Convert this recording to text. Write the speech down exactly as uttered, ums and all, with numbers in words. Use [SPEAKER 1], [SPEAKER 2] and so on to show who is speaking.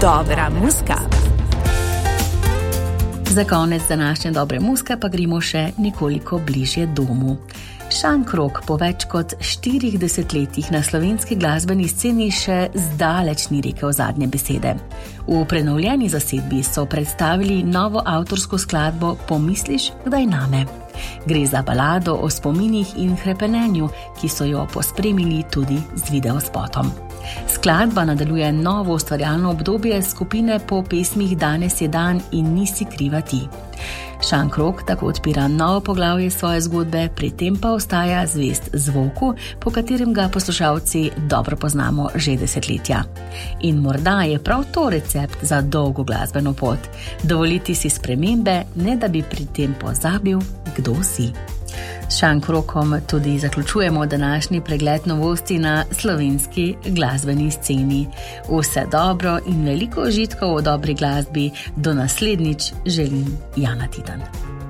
[SPEAKER 1] Dobra muska.
[SPEAKER 2] Za konec današnje dobre muske pa gremo še nekoliko bližje domu. Šan Krog po več kot štirih desetletjih na slovenski glasbeni sceni še zdaleč ni rekel zadnje besede. V prenovljeni zasedbi so predstavili novo avtorsko skladbo Pomisliš kdaj name. Gre za balado o spominih in hrepenenju, ki so jo pospremili tudi z videospotom. Skladba nadaljuje novo ustvarjalno obdobje skupine po pesmih Danes je dan in Nisi kriva ti. Šan Krog tako odpira novo poglavje svoje zgodbe, pri tem pa ostaja zvest zvoku, po katerem ga poslušalci dobro poznamo že desetletja. In morda je prav to recept za dolgo glasbeno pot. Dovoliti si spremembe, ne da bi pri tem pozabil, kdo si. S Šan Krogom tudi zaključujemo današnji pregled novosti na slovenski glasbeni sceni. Vse dobro in veliko užitkov v dobri glasbi. Do naslednjič želim Jana Titan.